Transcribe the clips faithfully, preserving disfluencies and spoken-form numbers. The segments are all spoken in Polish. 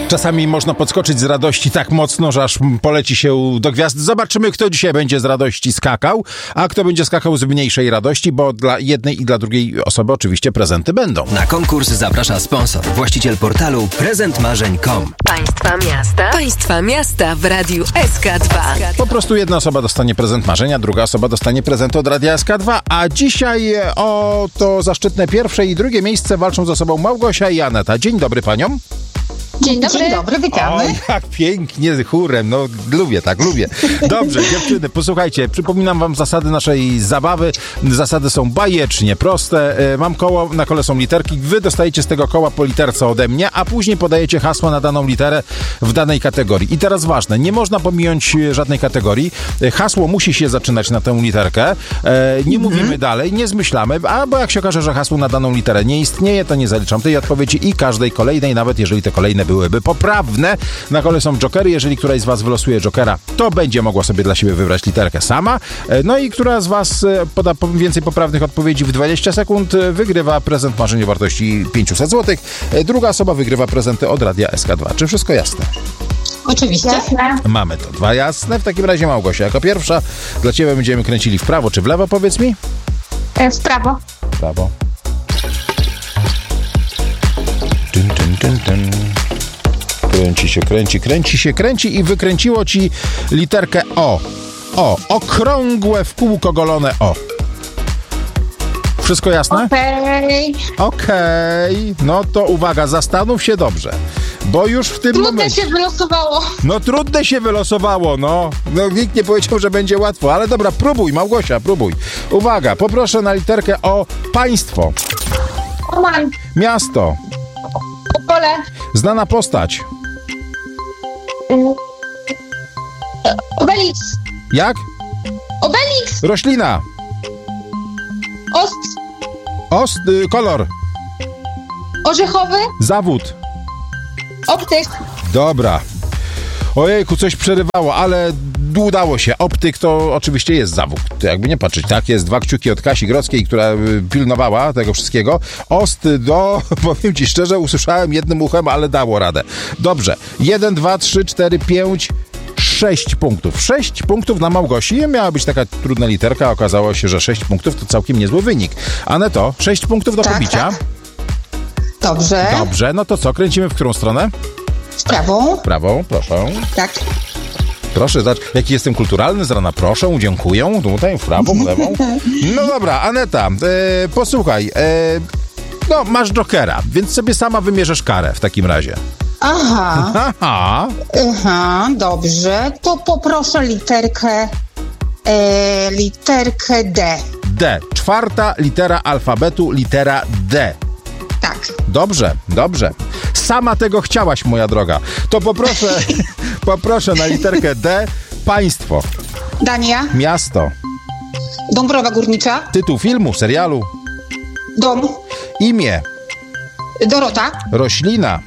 Czasami można podskoczyć z radości tak mocno, że aż poleci się do gwiazd. Zobaczymy, kto dzisiaj będzie z radości skakał, a kto będzie skakał z mniejszej radości, bo dla jednej i dla drugiej osoby oczywiście prezenty będą. Na konkurs zaprasza sponsor, właściciel portalu prezent marzeń kropka com. Państwa miasta. Państwa miasta w Radiu S K dwa. Po prostu jedna osoba dostanie prezent marzenia, druga osoba dostanie prezent od Radia S K dwa, a dzisiaj o to zaszczytne pierwsze i drugie miejsce walczą ze sobą Małgosia i Aneta. Dzień dobry paniom. Dzień dobry. Dzień dobry, witamy. O, jak pięknie, chórem, no lubię, tak lubię. Dobrze, dziewczyny, posłuchajcie, przypominam wam zasady naszej zabawy. Zasady są bajecznie proste. Mam koło, na kole są literki, wy dostajecie z tego koła po literce ode mnie, a później podajecie hasło na daną literę w danej kategorii. I teraz ważne, nie można pominąć żadnej kategorii. Hasło musi się zaczynać na tę literkę. Nie mhm. mówimy dalej, nie zmyślamy, albo jak się okaże, że hasło na daną literę nie istnieje, to nie zaliczam tej odpowiedzi i każdej kolejnej, nawet jeżeli te kolejne byłyby poprawne. Na kole są jokery. Jeżeli któraś z was wylosuje jokera, to będzie mogła sobie dla siebie wybrać literkę sama. No i która z was poda więcej poprawnych odpowiedzi w dwadzieścia sekund, wygrywa prezent marzeń o wartości pięćset złotych. Druga osoba wygrywa prezenty od Radia S K dwa. Czy wszystko jasne? Oczywiście. Jasne. Mamy to dwa jasne. W takim razie Małgosia jako pierwsza. Dla ciebie będziemy kręcili w prawo czy w lewo, powiedz mi? W prawo. W prawo. Dyn, dyn, dyn, dyn. Kręci się, kręci, kręci się, kręci i wykręciło ci literkę O. O. Okrągłe w kółko golone O. Wszystko jasne? Okej. Okay. Okej. Okay. No to uwaga, zastanów się dobrze. Bo już w tym trudne momencie... Trudne się wylosowało. No trudne się wylosowało, no. No nikt nie powiedział, że będzie łatwo, ale dobra, próbuj, Małgosia, próbuj. Uwaga, poproszę na literkę O. Państwo. Oman. Miasto. Opole. Znana postać. Obelix. Jak? Obelix. Roślina. Ost. Ost, y, kolor. Orzechowy. Zawód. Optyk. Dobra. Ojejku, coś przerywało, ale udało się. Optyk to oczywiście jest zawód. To jakby nie patrzeć, tak? Jest dwa kciuki od Kasi Grodzkiej, która pilnowała tego wszystkiego. Ost do, powiem ci szczerze, usłyszałem jednym uchem, ale dało radę. Dobrze. Jeden, dwa, trzy, cztery, pięć, sześć punktów. Sześć punktów na Małgosi. Miała być taka trudna literka, okazało się, że sześć punktów to całkiem niezły wynik. Aneto, sześć punktów do tak, pobicia. Tak. Dobrze. Dobrze, no to co? Kręcimy w którą stronę? W prawą. W prawą, proszę. Tak. Proszę, zobacz, jaki jestem kulturalny z rana. Proszę, dziękuję. Tutaj w prawą, w lewą. No dobra, Aneta, e, posłuchaj. E, no, masz jokera, więc sobie sama wymierzysz karę w takim razie. Aha. Aha. Aha, dobrze. To poproszę literkę e, literkę D. D. Czwarta litera alfabetu, litera D. Tak. Dobrze, dobrze. Sama tego chciałaś, moja droga. To poproszę, poproszę na literkę D. Państwo. Dania. Miasto. Dąbrowa Górnicza. Tytuł filmu, serialu. Dom. Imię. Dorota. Roślina.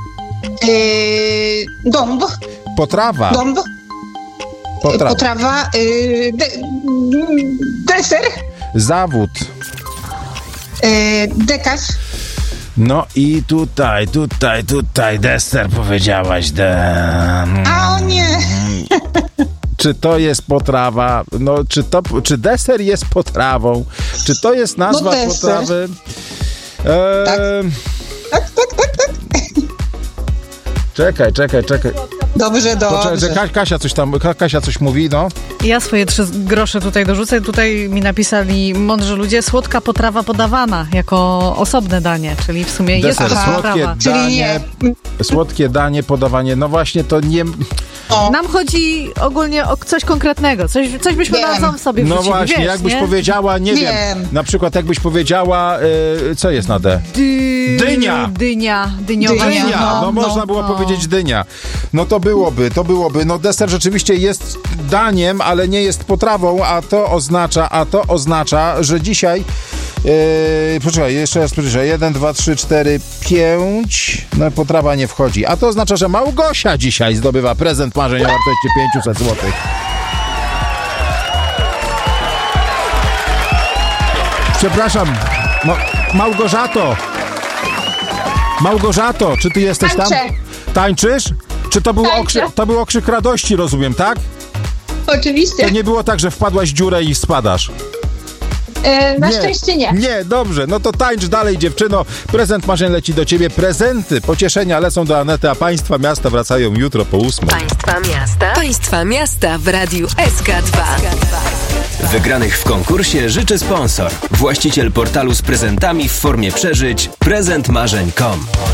Yy, dąb. Potrawa. Dąb. Potra- Potrawa. Yy, de, deser. Zawód. Yy, dekarz. No i tutaj, tutaj, tutaj deser powiedziałaś. De... A o nie! Czy to jest potrawa? No, czy, to, czy deser jest potrawą? Czy to jest nazwa no potrawy? Eee... Tak. tak, tak, tak, tak. Czekaj, czekaj, czekaj. Dobrze, dobrze. Poczekaj, Kasia coś tam, Kasia coś mówi, no. Ja swoje trzy grosze tutaj dorzucę. Tutaj mi napisali mądrzy ludzie, słodka potrawa podawana jako osobne danie, czyli w sumie deser, jest to słodkie potrawa. danie, słodkie danie, podawanie, no właśnie to nie... O. Nam chodzi ogólnie o coś konkretnego, coś, coś byśmy razem sobie wrzucili. No właśnie, wiesz, jakbyś nie? powiedziała, nie wiem, wiem, na przykład jakbyś powiedziała, yy, co jest na D? Dy... Dynia! Dynia, dyniowa. Dynia, no, no, można no, było no. powiedzieć dynia. No to byłoby, to byłoby. No deser rzeczywiście jest daniem, ale nie jest potrawą, a to oznacza, a to oznacza, że dzisiaj Yy, poczekaj, jeszcze raz poczekaj. Jeden, dwa, trzy, cztery, pięć. No potrawa nie wchodzi. A to oznacza, że Małgosia dzisiaj zdobywa prezent marzeń o wartości pięćset złotych. Przepraszam, no, Małgorzato. Małgorzato, czy ty jesteś tam? Tańczysz? Czy to był, Tańczę. okrzyk, to był okrzyk radości, rozumiem, tak? Oczywiście. To nie było tak, że wpadłaś w dziurę i spadasz. E, na szczęście nie. Nie, dobrze, no to tańcz dalej, dziewczyno. Prezent marzeń leci do ciebie. Prezenty, pocieszenia lecą do Anety, a państwa miasta wracają jutro po ósmej. Państwa miasta. Państwa miasta w Radiu S K dwa. Wygranych w konkursie życzy sponsor. Właściciel portalu z prezentami w formie przeżyć prezent marzeń kropka com.